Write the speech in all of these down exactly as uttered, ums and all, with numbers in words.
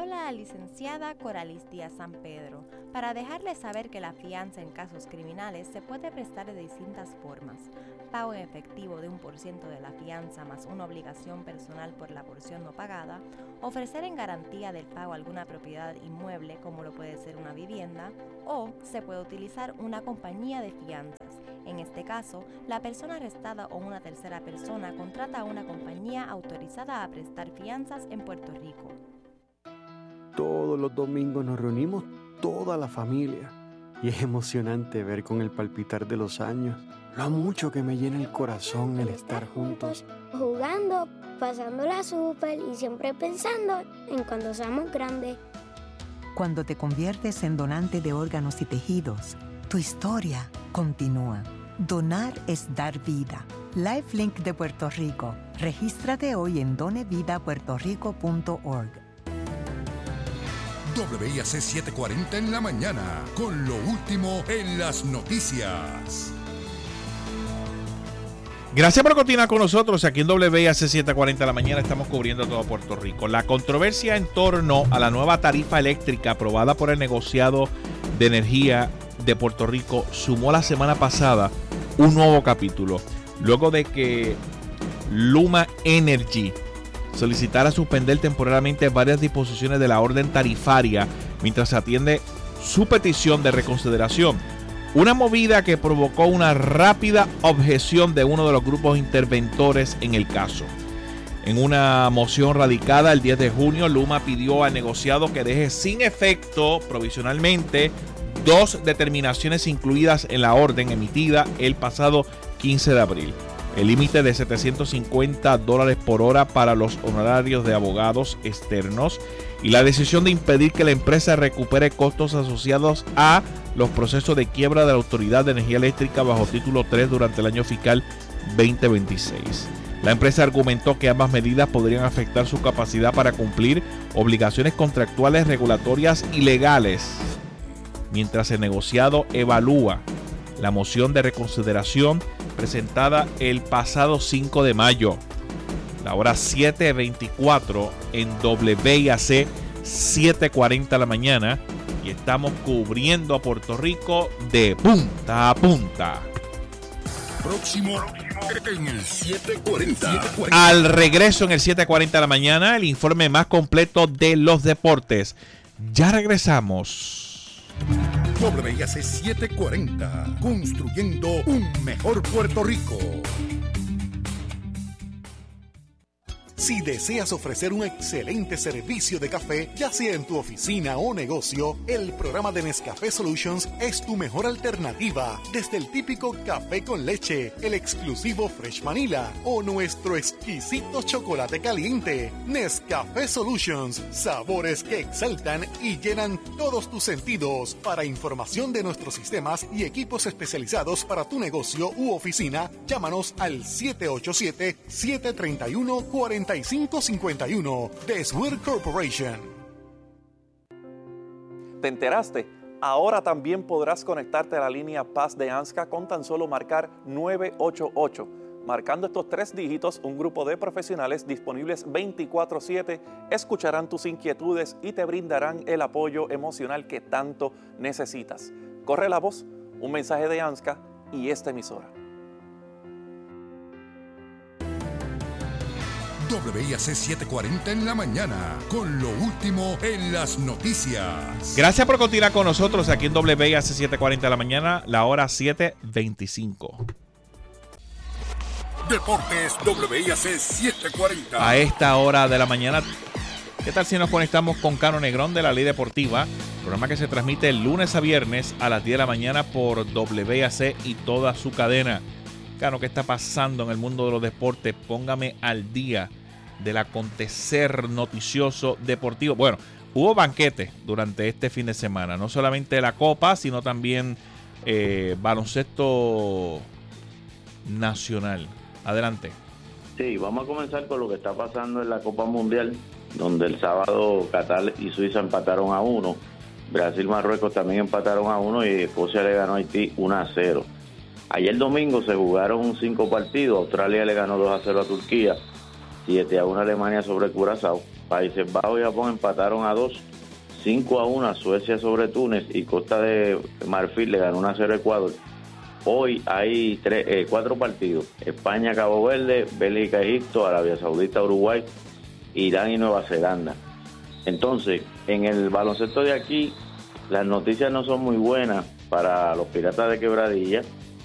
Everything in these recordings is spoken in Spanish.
habla la licenciada Coralis Díaz San Pedro para dejarles saber que la fianza en casos criminales se puede prestar de distintas formas: pago en efectivo de un por ciento de la fianza más una obligación personal por la porción no pagada, ofrecer en garantía del pago alguna propiedad inmueble como lo puede ser una vivienda, o se puede utilizar una compañía de fianzas. En este caso, la persona arrestada o una tercera persona contrata a una compañía autorizada a prestar fianzas en Puerto Rico. Todos los domingos nos reunimos toda la familia y es emocionante ver con el palpitar de los años lo mucho que me llena el corazón el estar juntos. Jugando, pasándola súper y siempre pensando en cuando seamos grandes. Cuando te conviertes en donante de órganos y tejidos, tu historia continúa. Donar es dar vida. LifeLink de Puerto Rico. Regístrate hoy en done vida puerto rico punto org. W I A C setecientos cuarenta en la mañana, con lo último en las noticias. Gracias por continuar con nosotros. Aquí en W I A C setecientos cuarenta en la mañana estamos cubriendo todo Puerto Rico. La controversia en torno a la nueva tarifa eléctrica aprobada por el negociado de energía de Puerto Rico sumó la semana pasada un nuevo capítulo, luego de que Luma Energy solicitara suspender temporalmente varias disposiciones de la orden tarifaria mientras se atiende su petición de reconsideración. Una movida que provocó una rápida objeción de uno de los grupos interventores en el caso. En una moción radicada el diez de junio, Luma pidió al negociado que deje sin efecto provisionalmente dos determinaciones incluidas en la orden emitida el pasado quince de abril. El límite de setecientos cincuenta dólares por hora para los honorarios de abogados externos y la decisión de impedir que la empresa recupere costos asociados a los procesos de quiebra de la Autoridad de Energía Eléctrica bajo título tres durante el año fiscal veinte veintiséis. La empresa argumentó que ambas medidas podrían afectar su capacidad para cumplir obligaciones contractuales, regulatorias y legales, mientras el negociado evalúa la moción de reconsideración presentada el pasado cinco de mayo, la hora siete veinticuatro en W I A C setecientos cuarenta de la mañana, y estamos cubriendo a Puerto Rico de punta a punta. Próximo en el setecientos cuarenta. Al regreso en el setecientos cuarenta de la mañana, el informe más completo de los deportes. Ya regresamos. W I A C setecientos cuarenta, construyendo un mejor Puerto Rico. Si deseas ofrecer un excelente servicio de café, ya sea en tu oficina o negocio, el programa de Nescafé Solutions es tu mejor alternativa. Desde el típico café con leche, el exclusivo Fresh Vanilla o nuestro exquisito chocolate caliente. Nescafé Solutions, sabores que exaltan y llenan todos tus sentidos. Para información de nuestros sistemas y equipos especializados para tu negocio u oficina, llámanos al siete ocho siete, siete tres uno, cuatro cinco cinco uno de Swear Corporation. ¿Te enteraste? Ahora también podrás conectarte a la línea Paz de ANSCA con tan solo marcar nueve ocho ocho. Marcando estos tres dígitos, un grupo de profesionales disponibles veinticuatro siete escucharán tus inquietudes y te brindarán el apoyo emocional que tanto necesitas. Corre la voz, un mensaje de ANSCA y esta emisora. W I A C setecientos cuarenta en la mañana, con lo último en las noticias. Gracias por continuar con nosotros aquí en W I A C setecientos cuarenta de la mañana, la hora siete veinticinco. Deportes W I A C setecientos cuarenta. A esta hora de la mañana, ¿qué tal si nos conectamos con Cano Negrón de la Ley Deportiva? Programa que se transmite el lunes a viernes a las diez de la mañana por W I A C y toda su cadena. Cano, ¿qué está pasando en el mundo de los deportes? Póngame al día del acontecer noticioso deportivo. Bueno, hubo banquete durante este fin de semana. No solamente la Copa, sino también eh, baloncesto nacional. Adelante. Sí, vamos a comenzar con lo que está pasando en la Copa Mundial, donde el sábado Qatar y Suiza empataron a uno. Brasil y Marruecos también empataron a uno y Escocia le ganó a Haití uno a cero. Ayer domingo se jugaron cinco partidos. Australia le ganó dos a cero a Turquía. siete a uno Alemania sobre Curazao. Países Bajos y Japón empataron a dos, cinco a uno Suecia sobre Túnez y Costa de Marfil le ganó uno a cero Ecuador. Hoy hay tres, eh, cuatro partidos: España, Cabo Verde, Bélgica, Egipto, Arabia Saudita, Uruguay, Irán y Nueva Zelanda. Entonces, en el baloncesto de aquí, las noticias no son muy buenas para los Piratas de Quebradilla,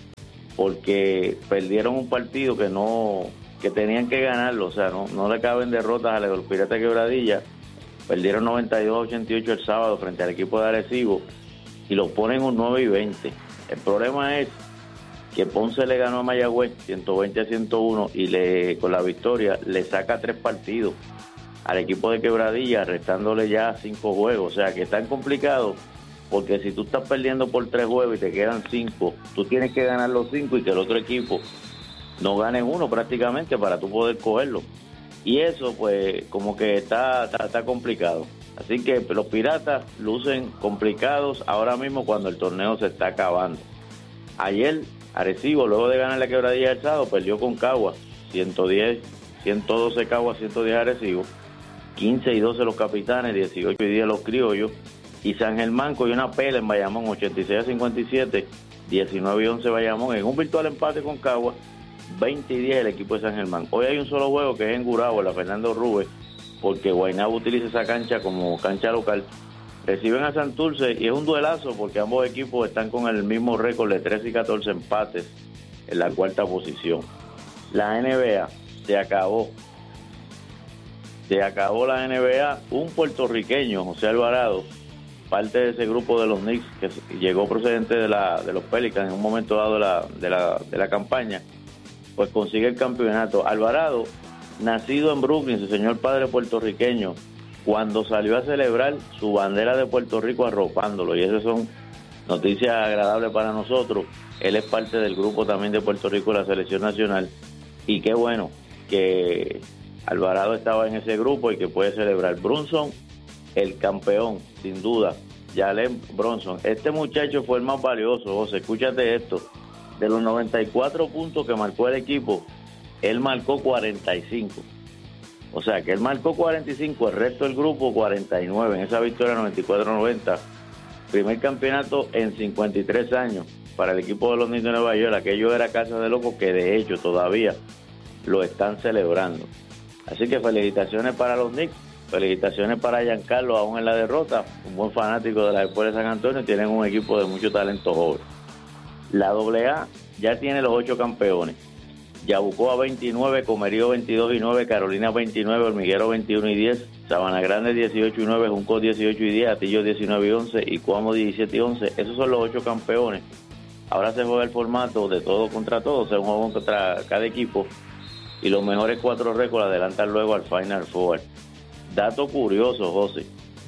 porque perdieron un partido que no que tenían que ganarlo, o sea, no, no le caben derrotas a los Piratas de Quebradilla. Perdieron noventa y dos a ochenta y ocho el sábado frente al equipo de Arecibo y lo ponen un nueve y veinte. El problema es que Ponce le ganó a Mayagüez ciento veinte a ciento uno y le con la victoria le saca tres partidos al equipo de Quebradilla, restándole ya cinco juegos. O sea, que es tan complicado, porque si tú estás perdiendo por tres juegos y te quedan cinco, tú tienes que ganar los cinco y que el otro equipo no gane uno prácticamente para tú poder cogerlo. Y eso, pues, como que está, está, está complicado. Así que los Piratas lucen complicados ahora mismo cuando el torneo se está acabando. Ayer, Arecibo, luego de ganar la Quebradilla del sábado, perdió con Cagua, ciento diez, ciento doce Cagua, ciento diez Arecibo, quince y doce los Capitanes, dieciocho y diez los Criollos, y San Germán cogió una pela en Bayamón, ochenta y seis a cincuenta y siete, diecinueve y once Bayamón, en un virtual empate con Cagua, veinte y diez el equipo de San Germán. Hoy hay un solo juego que es en Gurabo, la Fernando Rubén, porque Guaynabo utiliza esa cancha como cancha local. Reciben a Santurce y es un duelazo porque ambos equipos están con el mismo récord de trece y catorce empates en la cuarta posición. La N B A se acabó. Se acabó la N B A. Un puertorriqueño, José Alvarado, parte de ese grupo de los Knicks que llegó procedente de la de los Pelicans en un momento dado de la, de la, de la campaña, pues consigue el campeonato. Alvarado, nacido en Brooklyn, su señor padre puertorriqueño, cuando salió a celebrar su bandera de Puerto Rico arropándolo, y esas son noticias agradables para nosotros. Él es parte del grupo también de Puerto Rico, la selección nacional, y qué bueno que Alvarado estaba en ese grupo y que puede celebrar. Brunson, el campeón, sin duda, Jalen Brunson. Este muchacho fue el más valioso, José, escúchate esto. De los noventa y cuatro puntos que marcó el equipo, él marcó cuarenta y cinco. O sea, que él marcó cuarenta y cinco, el resto del grupo cuarenta y nueve. En esa victoria noventa y cuatro a noventa. Primer campeonato en cincuenta y tres años para el equipo de los Knicks de Nueva York. Aquello era casa de locos que de hecho todavía lo están celebrando. Así que felicitaciones para los Knicks. Felicitaciones para Giancarlo, aún en la derrota. Un buen fanático de la Escuela de San Antonio. Tienen un equipo de mucho talento joven. La doble A ya tiene los ocho campeones. Yabucoa veintinueve, Comerío veintidós y nueve, Carolina veintinueve, Hormiguero veintiuno y diez, Sabana Grande dieciocho y nueve, Junco dieciocho y diez, Atillo diecinueve y once y Cuamo diecisiete y once. Esos son los ocho campeones. Ahora se juega el formato de todo contra todo, o sea, un juego contra cada equipo, y los mejores cuatro récords adelantan luego al Final Four. Dato curioso, José.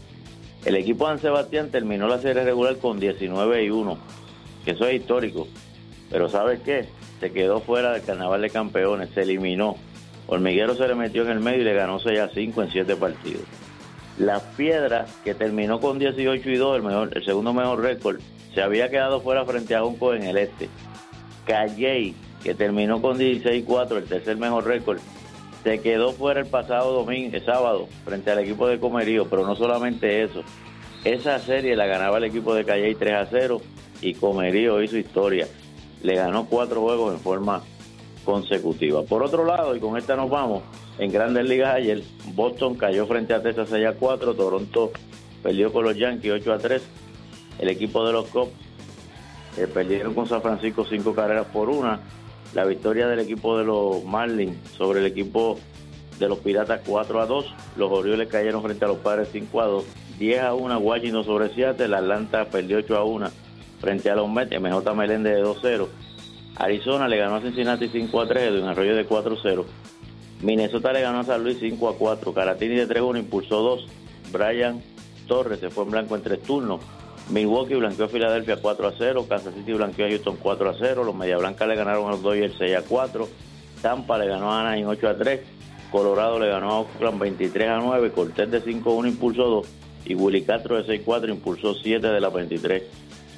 El equipo de San Sebastián terminó la serie regular con diecinueve y uno, que eso es histórico. Pero ¿sabes qué? Se quedó fuera del Carnaval de Campeones, se eliminó. Hormiguero se le metió en el medio y le ganó seis a cinco en siete partidos. Las Piedras, que terminó con dieciocho y dos, el, mejor, el segundo mejor récord, se había quedado fuera frente a Junco en el este. Calley, que terminó con dieciséis y cuatro, el tercer mejor récord, se quedó fuera el pasado domingo, el sábado, frente al equipo de Comerío. Pero no solamente eso, esa serie la ganaba el equipo de Calley tres a cero y Comerío hizo historia. Le ganó cuatro juegos en forma consecutiva. Por otro lado, y con esta nos vamos, en Grandes Ligas ayer, Boston cayó frente a Texas seis a cuatro, Toronto perdió con los Yankees ocho a tres, el equipo de los Cubs eh, perdieron con San Francisco cinco carreras por una, la victoria del equipo de los Marlins sobre el equipo de los Piratas cuatro a dos, los Orioles cayeron frente a los Padres cinco a dos, diez a uno Washington sobre Seattle, Atlanta perdió ocho a uno frente a los Mets, M J Meléndez de dos cero. Arizona le ganó a Cincinnati cinco a tres, Edwin Arroyo de cuatro cero. Minnesota le ganó a San Luis cinco a cuatro. Caratini de tres uno impulsó dos. Brian Torres se fue en blanco en tres turnos. Milwaukee blanqueó a Filadelfia cuatro a cero. Kansas City blanqueó a Houston cuatro a cero. Los Media Blancas le ganaron a los Dodgers seis a cuatro. Tampa le ganó a Anaheim ocho a tres. Colorado le ganó a Oakland veintitrés a nueve. Cortés de cinco a uno impulsó dos. Y Willy Castro de seis a cuatro impulsó siete de las veintitrés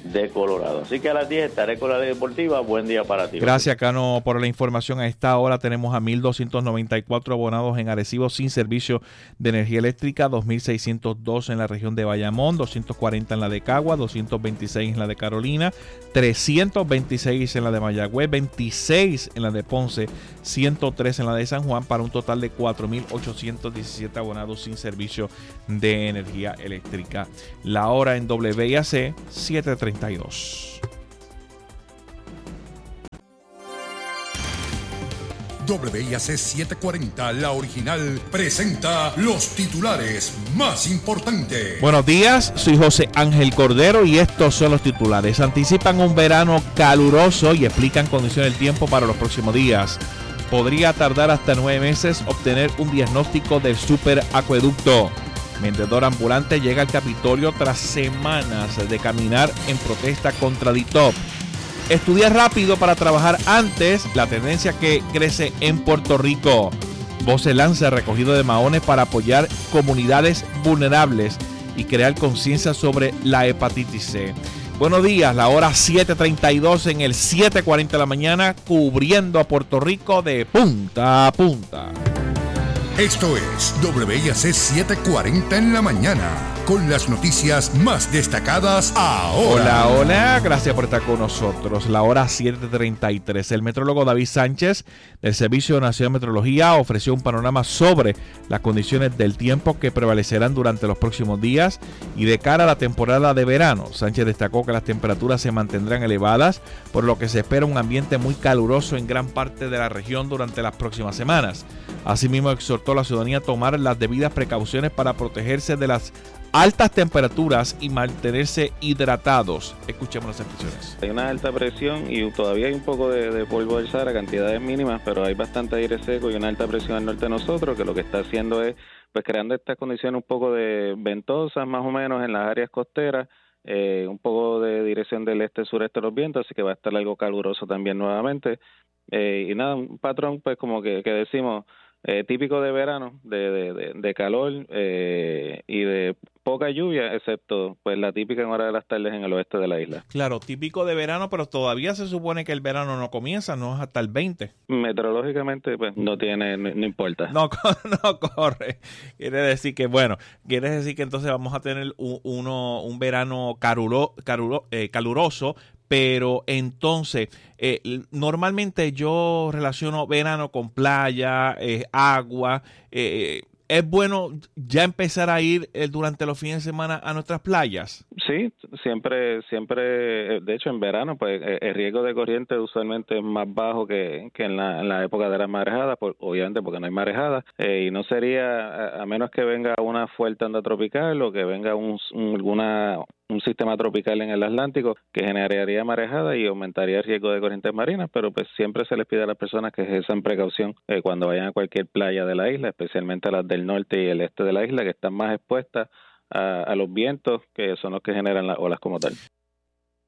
de Colorado. Así que a las diez estaré con la ley deportiva. Buen día para ti. Gracias, Cano, por la información. A esta hora tenemos a mil doscientos noventa y cuatro abonados en Arecibo sin servicio de energía eléctrica, dos mil seiscientos dos en la región de Bayamón, doscientos cuarenta en la de Cagua, doscientos veintiséis en la de Carolina, trescientos veintiséis en la de Mayagüez, veintiséis en la de Ponce, ciento tres en la de San Juan, para un total de cuatro mil ochocientos diecisiete abonados sin servicio de energía eléctrica. La hora en W I A C siete treinta y dos. W I A C setecientos cuarenta, la original, presenta los titulares más importantes. Buenos días, soy José Ángel Cordero y estos son los titulares. Anticipan un verano caluroso y explican condiciones del tiempo para los próximos días. Podría tardar hasta nueve meses obtener un diagnóstico del superacueducto. Vendedor ambulante llega al Capitolio tras semanas de caminar en protesta contra D I T O P. Estudia rápido para trabajar antes, la tendencia que crece en Puerto Rico. Voce lanza recogido de maones para apoyar comunidades vulnerables y crear conciencia sobre la hepatitis C. Buenos días, la hora siete treinta y dos en el siete cuarenta de la mañana, cubriendo a Puerto Rico de punta a punta. Esto es W I A C setecientos cuarenta en la mañana, con las noticias más destacadas ahora. Hola, hola, gracias por estar con nosotros. La hora siete treinta y tres. El metrólogo David Sánchez del Servicio Nacional de Meteorología ofreció un panorama sobre las condiciones del tiempo que prevalecerán durante los próximos días y de cara a la temporada de verano. Sánchez destacó que las temperaturas se mantendrán elevadas, por lo que se espera un ambiente muy caluroso en gran parte de la región durante las próximas semanas. Asimismo, exhortó a la ciudadanía a tomar las debidas precauciones para protegerse de las altas temperaturas y mantenerse hidratados. Escuchemos las expresiones. Hay una alta presión y todavía hay un poco de, de polvo del Sahara, cantidades mínimas, pero hay bastante aire seco y una alta presión al norte de nosotros, que lo que está haciendo es pues creando estas condiciones un poco de ventosas más o menos en las áreas costeras, eh, un poco de dirección del este-sureste de los vientos, así que va a estar algo caluroso también nuevamente. Eh, y nada, un patrón pues como que, que decimos, Eh, típico de verano, de, de, de, de calor eh, y de poca lluvia, excepto pues la típica en hora de las tardes en el oeste de la isla. Claro, típico de verano, pero todavía se supone que el verano no comienza, no es hasta el veinte. Meteorológicamente pues no tiene, no, no importa. No, no corre. Quiere decir que, bueno, quiere decir que entonces vamos a tener un, uno, un verano caruro, caruro, eh, caluroso, pero entonces, eh, normalmente yo relaciono verano con playa, eh, agua. Eh, ¿Es bueno ya empezar a ir eh, durante los fines de semana a nuestras playas? Sí, siempre, siempre, de hecho en verano, pues el riesgo de corriente usualmente es más bajo que, que en, la, en la época de las marejadas, por, obviamente porque no hay marejadas, eh, y no sería, a, a menos que venga una fuerte onda tropical o que venga un, un, alguna... un sistema tropical en el Atlántico que generaría marejada y aumentaría el riesgo de corrientes marinas, pero pues siempre se les pide a las personas que ejerzan precaución eh, cuando vayan a cualquier playa de la isla, especialmente a las del norte y el este de la isla, que están más expuestas a, a los vientos que son los que generan las olas como tal.